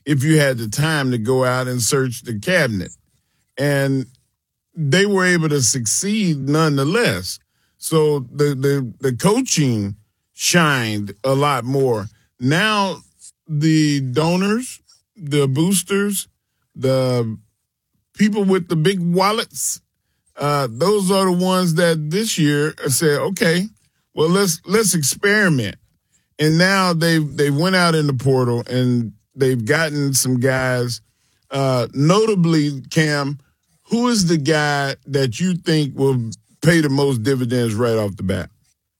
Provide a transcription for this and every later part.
if you had the time to go out and search the cabinet. And they were able to succeed nonetheless. So the coaching shined a lot more. Now the donors, the boosters, the people with the big wallets, those are the ones that this year said, okay, well, let's experiment. And now they went out in the portal and they've gotten some guys. Notably, Cam, who is the guy that you think will pay the most dividends right off the bat?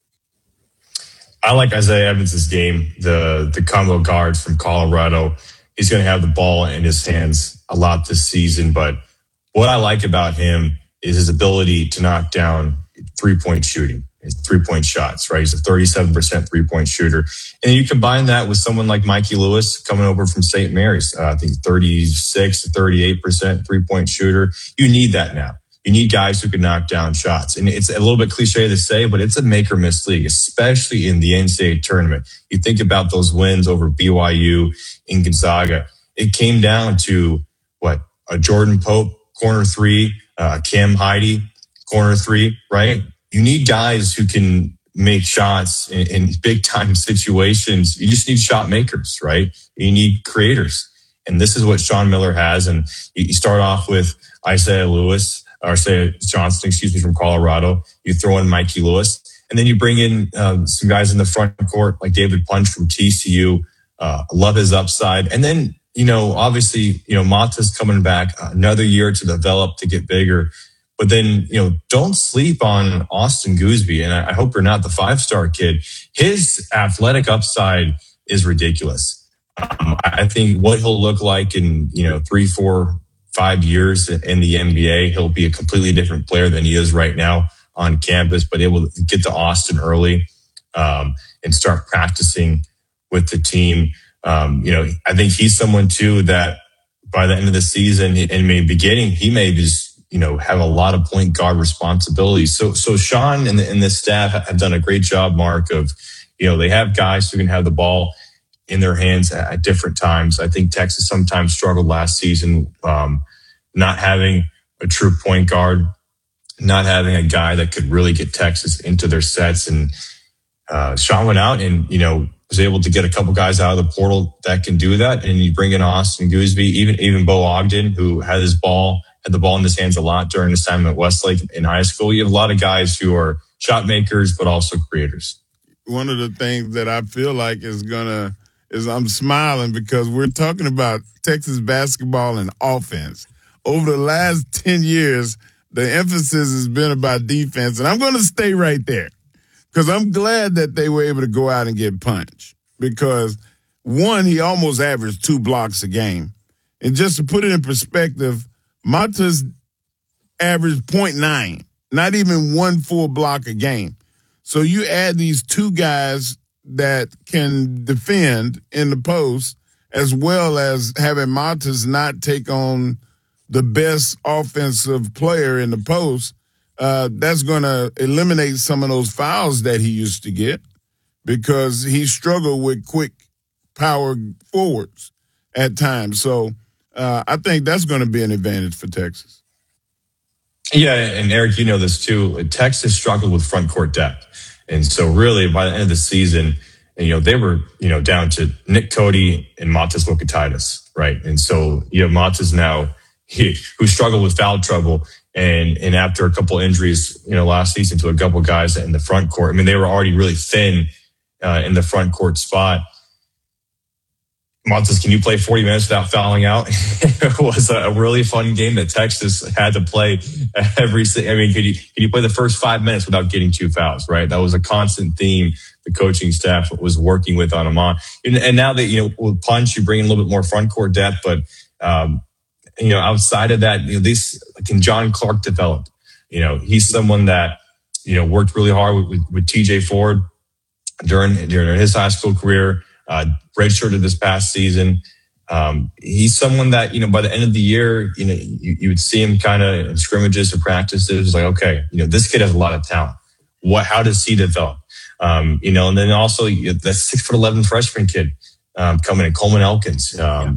I like Isaiah Evans' game, the combo guard from Colorado. He's going to have the ball in his hands a lot this season. But what I like about him is his ability to knock down three-point shooting, his three-point shots, right? He's a 37% three-point shooter. And you combine that with someone like Mikey Lewis coming over from St. Mary's, I think 36 to 38% three-point shooter. You need that now. You need guys who can knock down shots. And it's a little bit cliche to say, but it's a make or miss league, especially in the NCAA tournament. You think about those wins over BYU and Gonzaga. It came down to a Jordan Pope, corner three, Cam Heide, corner three, right? You need guys who can make shots in big time situations. You just need shot makers, right? You need creators. And this is what Sean Miller has. And you start off with Isaiah Johnson, from Colorado. You throw in Mikey Lewis, and then you bring in some guys in the front court like David Punch from TCU. Love his upside. And then, obviously, Mata's coming back another year to develop, to get bigger. But then, don't sleep on Austin Gooseby. And I hope you're not the 5-star kid. His athletic upside is ridiculous. I think what he'll look like in, 3, 4, 5 years in the NBA, he'll be a completely different player than he is right now on campus, but able to get to Austin early and start practicing with the team. I think he's someone too that by the end of the season and maybe beginning, he may just, have a lot of point guard responsibilities. So Sean and the staff have done a great job, Mark, of, they have guys who can have the ball in their hands at different times. I think Texas sometimes struggled last season, not having a true point guard, not having a guy that could really get Texas into their sets. And Sean went out and, was able to get a couple guys out of the portal that can do that. And you bring in Austin Gooseby, even Bo Ogden, who had the ball in his hands a lot during his time at Westlake in high school. You have a lot of guys who are shot makers, but also creators. One of the things that I feel like is I'm smiling because we're talking about Texas basketball and offense. Over the last 10 years, the emphasis has been about defense, and I'm going to stay right there because I'm glad that they were able to go out and get Punch because, one, he almost averaged 2 blocks a game. And just to put it in perspective, Mata's averaged 0.9, not even 1 full block a game. So you add these 2 guys that can defend in the post as well as having Matas not take on the best offensive player in the post, that's going to eliminate some of those fouls that he used to get because he struggled with quick power forwards at times. So I think that's going to be an advantage for Texas. Yeah, and Eric, you know this too. Texas struggled with front court depth. And so really by the end of the season, they were, down to Nick Cody and Matas Wokatitis, right? And so you have Matas now who struggled with foul trouble. And after a couple injuries, last season to a couple guys in the front court, they were already really thin in the front court spot. Matas, can you play 40 minutes without fouling out? It was a really fun game that Texas had to play every. Could you play the first 5 minutes without getting 2 fouls? Right, that was a constant theme the coaching staff was working with on Amon. And now that with Punch, you bring in a little bit more front court depth, but outside of that, can John Clark develop? He's someone that worked really hard with TJ Ford during his high school career. Redshirted this past season. He's someone that, by the end of the year, you would see him kind of in scrimmages or practices, like, okay, this kid has a lot of talent. How does he develop? And then also the 6'11" freshman kid coming in, Coleman Elkins.